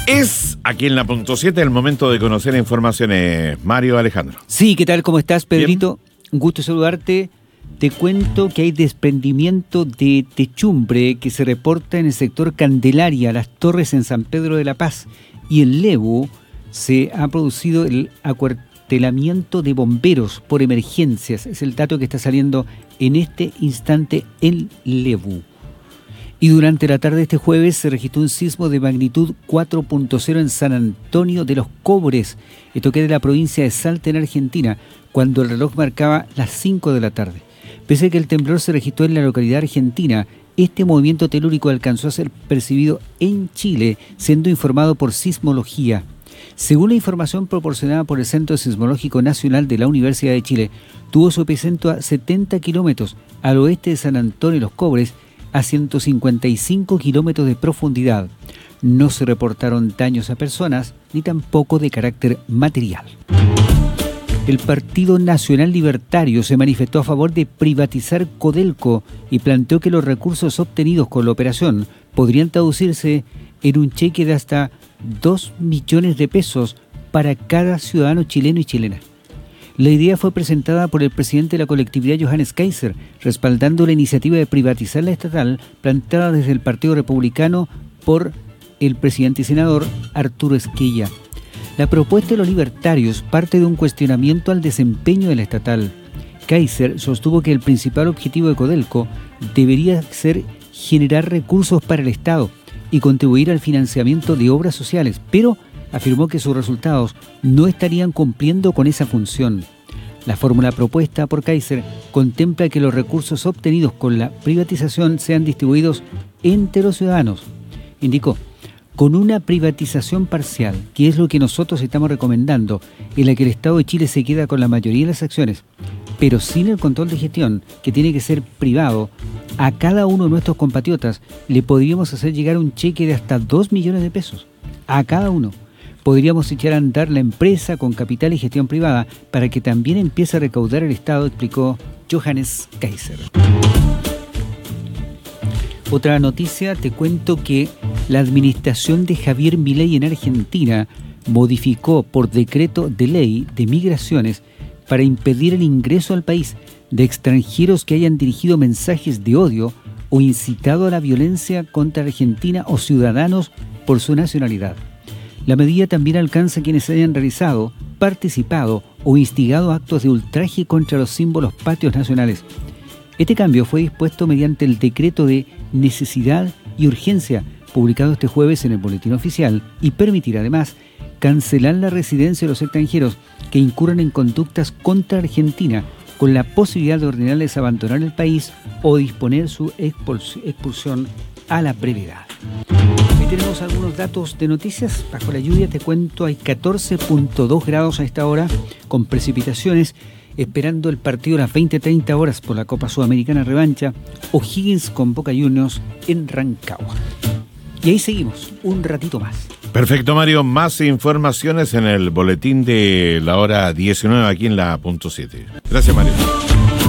Es aquí en la punto 7 el momento de conocer informaciones. Mario Alejandro. Sí, ¿qué tal? ¿Cómo estás, Pedrito? Bien. Un gusto saludarte. Te cuento que hay desprendimiento de techumbre que se reporta en el sector Candelaria, Las Torres en San Pedro de la Paz. Y en Lebu se ha producido el acuartelamiento de bomberos por emergencias. Es el dato que está saliendo en este instante en Lebu. Y durante la tarde de este jueves se registró un sismo de magnitud 4.0 en San Antonio de los Cobres, esto queda en la provincia de Salta, en Argentina, cuando el reloj marcaba las 5 de la tarde. Pese a que el temblor se registró en la localidad argentina, este movimiento telúrico alcanzó a ser percibido en Chile, siendo informado por Sismología. Según la información proporcionada por el Centro Sismológico Nacional de la Universidad de Chile, tuvo su epicentro a 70 kilómetros al oeste de San Antonio de los Cobres, a 155 kilómetros de profundidad. No se reportaron daños a personas, ni tampoco de carácter material. El Partido Nacional Libertario se manifestó a favor de privatizar Codelco y planteó que los recursos obtenidos con la operación podrían traducirse en un cheque de hasta 2 millones de pesos para cada ciudadano chileno y chilena. La idea fue presentada por el presidente de la colectividad, Johannes Kaiser, respaldando la iniciativa de privatizar la estatal planteada desde el Partido Republicano por el presidente y senador Arturo Esquella. La propuesta de los libertarios parte de un cuestionamiento al desempeño de la estatal. Kaiser sostuvo que el principal objetivo de Codelco debería ser generar recursos para el Estado y contribuir al financiamiento de obras sociales, pero afirmó que sus resultados no estarían cumpliendo con esa función. La fórmula propuesta por Kaiser contempla que los recursos obtenidos con la privatización sean distribuidos entre los ciudadanos. Indicó, con una privatización parcial, que es lo que nosotros estamos recomendando, en la que el Estado de Chile se queda con la mayoría de las acciones, pero sin el control de gestión, que tiene que ser privado, a cada uno de nuestros compatriotas le podríamos hacer llegar un cheque de hasta 2 millones de pesos. A cada uno. Podríamos echar a andar la empresa con capital y gestión privada para que también empiece a recaudar el Estado, explicó Johannes Kaiser. Otra noticia, te cuento que la administración de Javier Milei en Argentina modificó por decreto de ley de migraciones para impedir el ingreso al país de extranjeros que hayan dirigido mensajes de odio o incitado a la violencia contra Argentina o ciudadanos por su nacionalidad. La medida también alcanza a quienes hayan realizado, participado o instigado actos de ultraje contra los símbolos patrios nacionales. Este cambio fue dispuesto mediante el decreto de necesidad y urgencia, publicado este jueves en el Boletín Oficial, y permitirá además cancelar la residencia de los extranjeros que incurran en conductas contra Argentina, con la posibilidad de ordenarles abandonar el país o disponer su expulsión a la brevedad. Ahí tenemos algunos datos de noticias. Bajo la lluvia, te cuento, hay 14.2 grados a esta hora, con precipitaciones, esperando el partido a las 20:30 horas por la Copa Sudamericana Revancha, O'Higgins con Boca Juniors en Rancagua. Y ahí seguimos, un ratito más. Perfecto, Mario. Más informaciones en el boletín de la hora 19 aquí en la punto 7. Gracias, Mario.